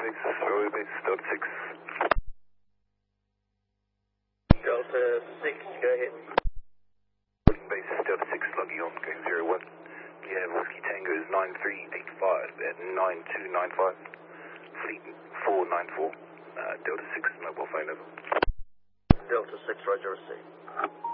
Rolling base, Delta 6. Delta 6, go ahead. Rolling base, Delta 6, logging on, going 01. Yeah, Whiskey Tango is 9385 at 9295. Fleet 494. Delta 6, mobile phone over. Delta 6, Roger, receive.